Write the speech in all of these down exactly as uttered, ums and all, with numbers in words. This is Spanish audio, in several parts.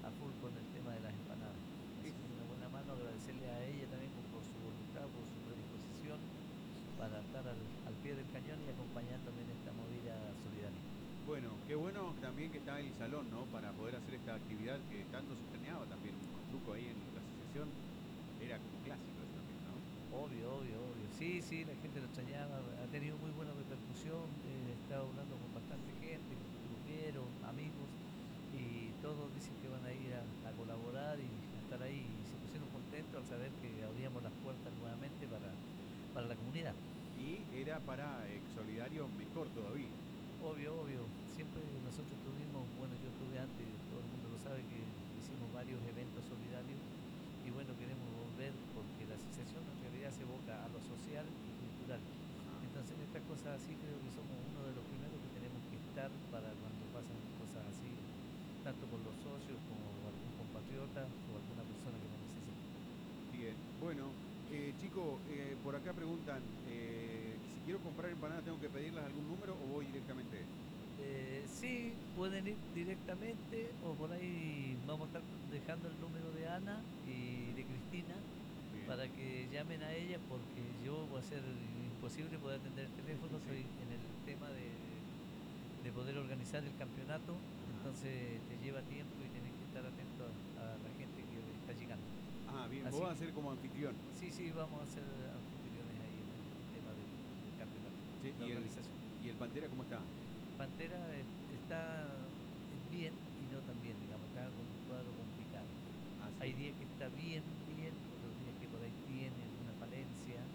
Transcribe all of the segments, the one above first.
a full con el tema de las empanadas. Así Es, que una buena mano, agradecerle a ella también por, por su voluntad, por su predisposición para estar al, al pie del cañón y acompañándome en esta movida solidaria. bueno, qué bueno también que está el salón, ¿no? Para poder hacer esta actividad que tanto se extrañaba también. Truco ahí en la asociación. Era como clásico eso también, ¿no? Obvio, obvio, obvio. Sí, sí, la gente lo extrañaba, ha tenido muy buena repercusión, eh, he estado hablando con bastante gente, gruperos, amigos, y todos dicen que van a ir a, a colaborar y a estar ahí, y se pusieron contentos al saber que abríamos las puertas nuevamente para, para la comunidad. Y era para eh, Solidario mejor todavía. Obvio, obvio. Siempre nosotros tuvimos, bueno, yo estuve antes, todo el mundo lo sabe, que hicimos varios eventos solidarios y bueno, queremos volver porque la asociación en realidad se evoca a lo social y cultural. Ajá. Entonces en estas cosas así creo que somos uno de los primeros que tenemos que estar para cuando pasan cosas así, tanto con los socios como algún compatriota o alguna persona que lo necesite. Bien, bueno, eh, chico, eh, por acá preguntan, eh, si quiero comprar empanadas, ¿tengo que pedirlas algún número o voy directamente? Eh, sí, pueden ir directamente o por ahí vamos a estar dejando el número de Ana y de Cristina Bien. para que llamen a ellas porque yo voy a ser imposible poder atender el Sí, teléfono, sí, sí. estoy en el tema de, de poder organizar el campeonato, Ajá. entonces te lleva tiempo y tienes que estar atento a, a la gente que está llegando. Ah, bien, vos Así vas a que ser como anfitrión. sí, sí, vamos a ser anfitriones ahí en el tema del, del campeonato, Che, la ¿y el, organización. y el Pantera cómo está? Pantera es- está eh, bien y no tan bien, digamos, está con un cuadro complicado. Ah, Hay sí. días que está bien, bien, otros días que por ahí tiene alguna falencia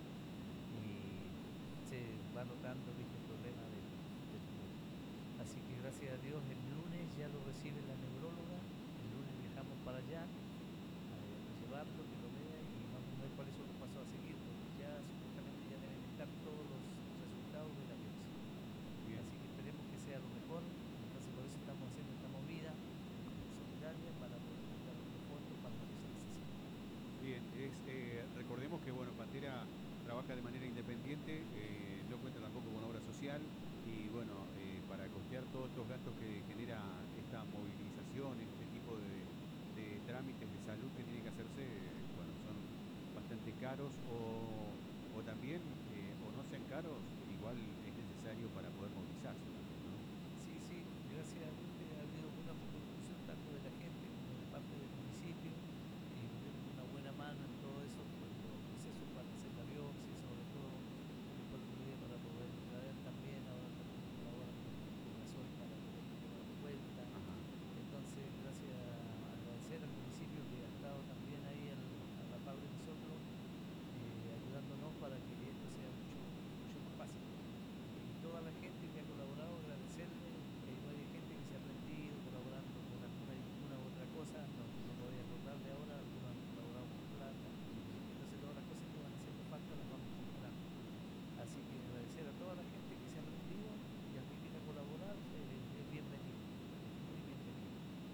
y se va notando, viste, el problema del, del riñón. Así que gracias a Dios el lunes ya lo recibe la neuróloga, el lunes viajamos para allá a, a llevarlo, que lo vea y vamos a ver cuáles son los pasos a seguir, porque ya supuestamente ya deben estar todos los resultados de la biopsia. Bien. Así que esperemos que sea lo mejor. Entonces por eso estamos haciendo esta movida eh, solidaria para poder juntar algunos fondos para lo que se necesite. Bien, es, eh, recordemos que bueno, Pantera trabaja de manera independiente, eh, no cuenta tampoco con obra social y bueno, eh, para costear todos estos gastos que genera esta movilización, este tipo de, de trámites de salud que tiene que hacerse, eh, bueno, son bastante caros o, o también, eh, o no sean caros, igual es necesario para poder movilizarse también, ¿no? Sí, sí, gracias a Dios que ha habido buena repercusión tanto de la gente como de parte del municipio y nos dieron una buena mano en todo eso, pues los procesos para hacer la biopsia y sobre todo después el otro día para poder traer también, ahora también nos colaboran con, con gasoil para poderlo llevar de vuelta. Ajá. Entonces, gracias a agradecer al municipio que ha estado también ahí al- a la par de nosotros, eh, ayudándonos para que esto sea mucho, mucho más fácil. Y toda la gente que ha colaborado, agradecerle, que hay varias gente que se ha prendido colaborando con alguna y una u otra cosa, no, no me voy a acordar de ahora, algunos han colaborado con plata, Ujú. entonces todas las cosas que van haciendo falta las vamos comprando. Así que agradecer a toda la gente que se ha prendido y al que quiera colaborar eh, es bienvenido, es muy bienvenido.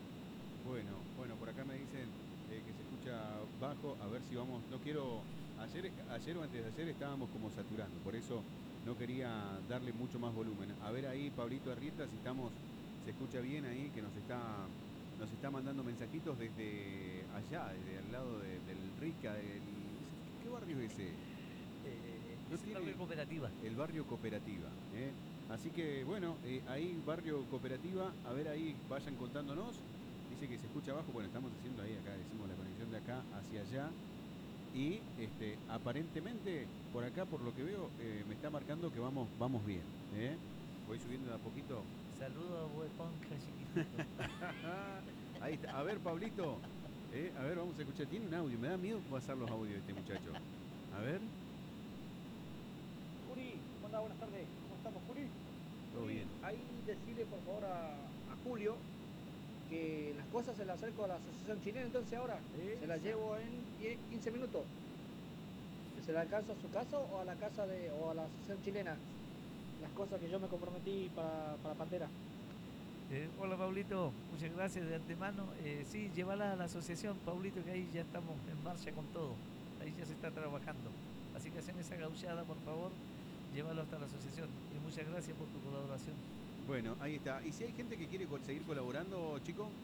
Bueno, bueno, por acá me dicen eh, que se escucha bajo, a ver si vamos, no quiero, ayer, ayer o antes de ayer estábamos como saturando, por eso no quería darle mucho más volumen. A ver ahí, Pablito Arrieta, si estamos, se escucha bien ahí, que nos está, nos está mandando mensajitos desde allá, desde al lado de- del Rica, del, ese- ¿qué, qué barrio es ese? Eh, No es el barrio tiene cooperativa. el barrio Cooperativa, ¿eh? Así que bueno, eh, ahí barrio Cooperativa, a ver ahí, vayan contándonos. Dice que se escucha abajo, bueno, estamos haciendo ahí acá, decimos la conexión de acá hacia allá. Y este, aparentemente, por acá, por lo que veo, eh, me está marcando que vamos, vamos bien, ¿eh? Voy subiendo de a poquito. Saludos a Bob Esponja chiquitito. Ahí está. A ver, Pablito. eh, a ver, vamos a escuchar. Tiene un audio. Me da miedo pasar los audios de este muchacho. A ver. Juli, ¿cómo andás? Buenas tardes. ¿Cómo estamos, Juli? Todo Juli, bien. ahí decirle por favor a, a Julio que las cosas se las acerco a la Asociación Chilena, entonces ahora se las Esa. llevo en diez, quince minutos. Que se las alcanzo a su casa o a la casa de, o a la Asociación Chilena. Las cosas que yo me comprometí para, para Pantera. Eh, hola Pablito, muchas gracias de antemano. Eh, sí, llévala a la asociación, Pablito, que ahí ya estamos en marcha con todo. Ahí ya se está trabajando. Así que haceme esa gauchada, por favor, llévalo hasta la asociación. Y muchas gracias por tu colaboración. Bueno, ahí está. ¿Y si hay gente que quiere co- seguir colaborando, chico?